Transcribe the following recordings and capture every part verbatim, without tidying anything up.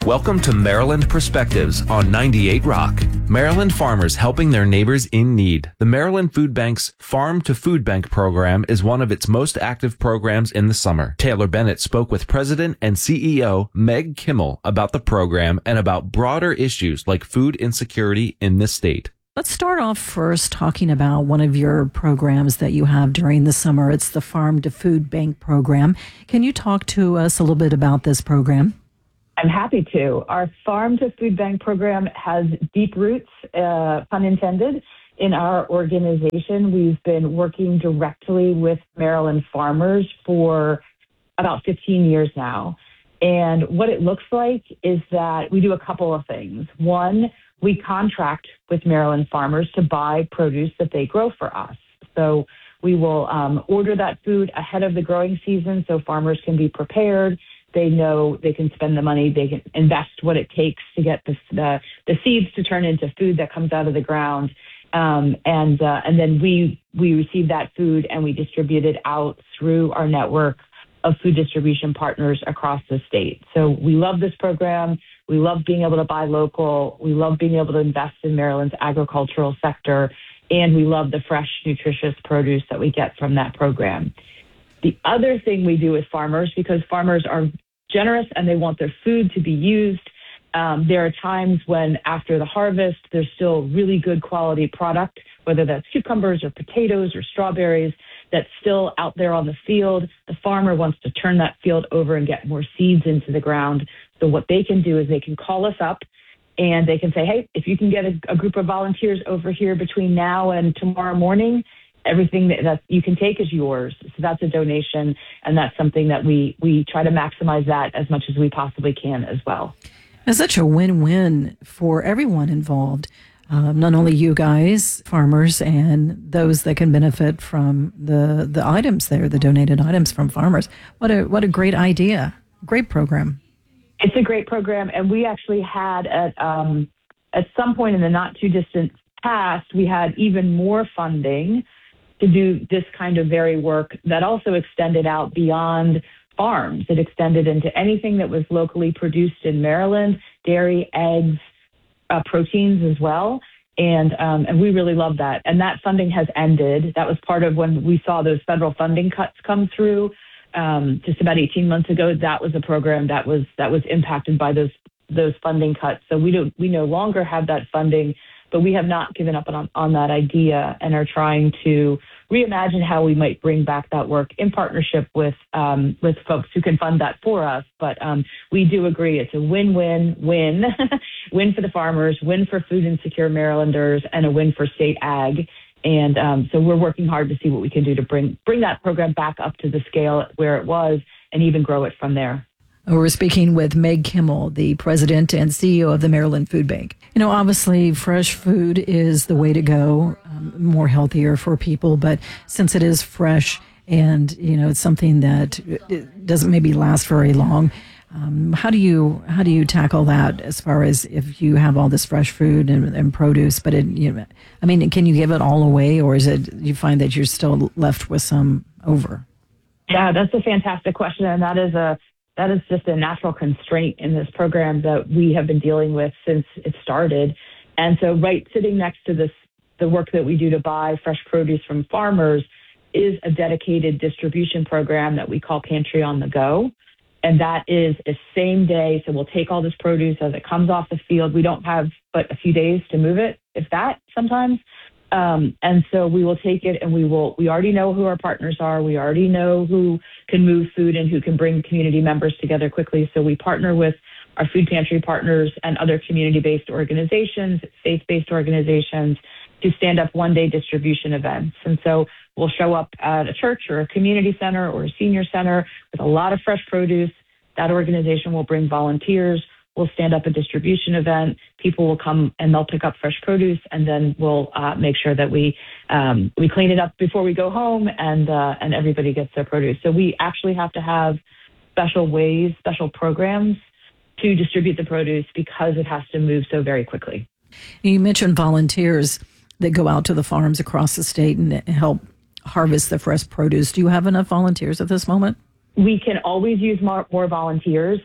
Welcome to Maryland Perspectives on ninety-eight Rock. Maryland farmers helping their neighbors in need. The Maryland Food Bank's Farm to Food Bank program is one of its most active programs in the summer. Taylor Bennett spoke with President and C E O Meg Kimmel about the program and about broader issues like food insecurity in the state. Let's start off first talking about one of your programs that you have during the summer. It's the Farm to Food Bank program. Can you talk to us a little bit about this program? I'm happy to. Our Farm to Food Bank program has deep roots, uh, pun intended, in our organization. We've been working directly with Maryland farmers for about fifteen years now. And what it looks like is that we do a couple of things. One, we contract with Maryland farmers to buy produce that they grow for us. So we will um, order that food ahead of the growing season so farmers can be prepared. They know they can spend the money, they can invest what it takes to get the the, the seeds to turn into food that comes out of the ground. Um, and uh, and then we we receive that food and we distribute it out through our network of food distribution partners across the state. So we love this program. We love being able to buy local. We love being able to invest in Maryland's agricultural sector. And we love the fresh, nutritious produce that we get from that program. The other thing we do with farmers, because farmers are generous and they want their food to be used, um, there are times when after the harvest, there's still really good quality product, whether that's cucumbers or potatoes or strawberries, that's still out there on the field. The farmer wants to turn that field over and get more seeds into the ground. So what they can do is they can call us up and they can say, hey, if you can get a, a group of volunteers over here between now and tomorrow morning, everything that, that you can take is yours. So that's a donation, and that's something that we we try to maximize that as much as we possibly can as well. It's such a win-win for everyone involved, um, not only you guys, farmers, and those that can benefit from the the items there, the donated items from farmers. What a what a great idea! Great program. It's a great program, and we actually had at um, at some point in the not too distant past, we had even more funding to do this kind of very work that also extended out beyond farms. It extended into anything that was locally produced in Maryland, dairy, eggs, uh, proteins as well. And um, and we really love that. And that funding has ended. That was part of when we saw those federal funding cuts come through um, just about eighteen months ago. That was a program that was that was impacted by those those funding cuts. So we don't we no longer have that funding. But we have not given up on, on that idea and are trying to reimagine how we might bring back that work in partnership with um, with folks who can fund that for us. But um, we do agree it's a win-win, win, win for the farmers, win for food insecure Marylanders, and a win for state ag. And um, so we're working hard to see what we can do to bring bring that program back up to the scale where it was and even grow it from there. We're speaking with Meg Kimmel, the president and C E O of the Maryland Food Bank. You know, obviously, fresh food is the way to go, um, more healthier for people. But since it is fresh and, you know, it's something that it doesn't maybe last very long, um, how do you how do you tackle that as far as if you have all this fresh food and, and produce, but it, you know, I mean, can you give it all away, or is it you find that you're still left with some over? Yeah, that's a fantastic question, and that is a That is just a natural constraint in this program that we have been dealing with since it started. And so right sitting next to this, the work that we do to buy fresh produce from farmers is a dedicated distribution program that we call Pantry on the Go. And that is a same day. So we'll take all this produce as it comes off the field. We don't have but a few days to move it, if that sometimes. Um, and so we will take it and we will, we already know who our partners are. We already know who can move food and who can bring community members together quickly. So we partner with our food pantry partners and other community-based organizations, faith-based organizations to stand up one-day distribution events. And so we'll show up at a church or a community center or a senior center with a lot of fresh produce. That organization will bring volunteers. We'll stand up a distribution event. People will come and they'll pick up fresh produce, and then we'll uh, make sure that we um, we clean it up before we go home, and uh, and everybody gets their produce. So we actually have to have special ways, special programs to distribute the produce because it has to move so very quickly. You mentioned volunteers that go out to the farms across the state and help harvest the fresh produce. Do you have enough volunteers at this moment? We can always use more, more volunteers.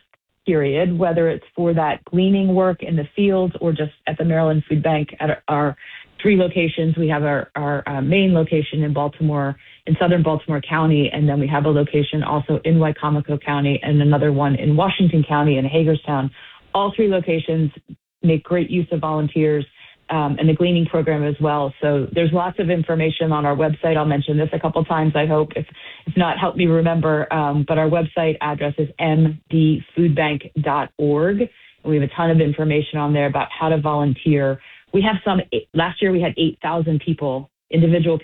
period, whether it's for that gleaning work in the fields or just at the Maryland Food Bank at our, our three locations. We have our, our uh, main location in Baltimore, in southern Baltimore County, and then we have a location also in Wycomico County and another one in Washington County in Hagerstown. All three locations make great use of volunteers um, and the gleaning program as well. So there's lots of information on our website. I'll mention this a couple times, I hope. If, if not, help me remember. Um, but our website address is m d food bank dot org. And we have a ton of information on there about how to volunteer. We have some, last year we had eight thousand people, individual